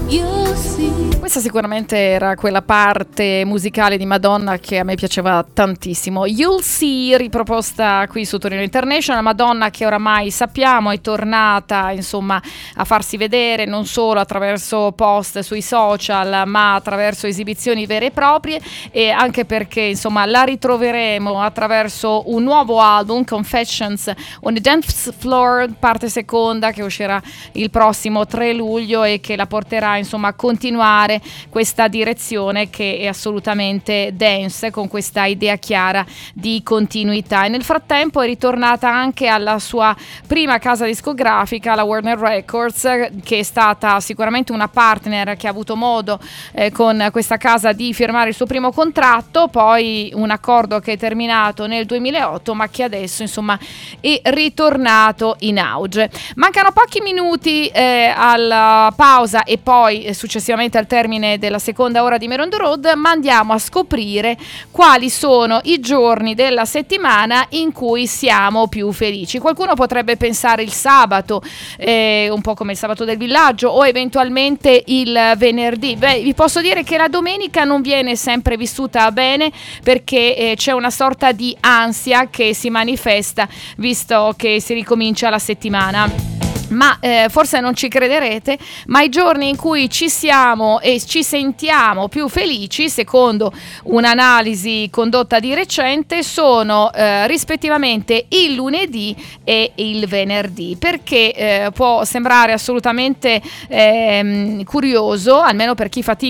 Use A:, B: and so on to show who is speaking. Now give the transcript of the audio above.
A: you'll see.
B: Questa sicuramente era quella parte musicale di Madonna che a me piaceva tantissimo. You'll See, riproposta qui su Torino International. Madonna che oramai sappiamo è tornata insomma a farsi vedere non solo attraverso post sui social ma attraverso esibizioni vere e proprie, e anche perché insomma la ritroveremo attraverso un nuovo album, Confessions on the Dance Floor, parte seconda, che uscirà il prossimo 3 luglio e che la porterà insomma a continuare questa direzione che è assolutamente dance, con questa idea chiara di continuità. E nel frattempo è ritornata anche alla sua prima casa discografica, la Warner Records, che è stata sicuramente una partner che ha avuto modo con questa casa di firmare il suo primo contratto, poi un accordo che è terminato nel 2008 ma che adesso insomma è ritornato in auge. Mancano pochi minuti alla pausa e poi successivamente al termine della seconda ora di Mer on the Road, ma andiamo a scoprire quali sono i giorni della settimana in cui siamo più felici. Qualcuno potrebbe pensare il sabato, un po' come il sabato del villaggio, o eventualmente il venerdì. Beh, vi posso dire che la domenica non viene sempre vissuta bene, perché c'è una sorta di ansia che si manifesta visto che si ricomincia la settimana. Ma forse non ci crederete, ma i giorni in cui ci siamo e ci sentiamo più felici, secondo un'analisi condotta di recente, sono rispettivamente il lunedì e il venerdì, perché può sembrare assolutamente curioso, almeno per chi fatica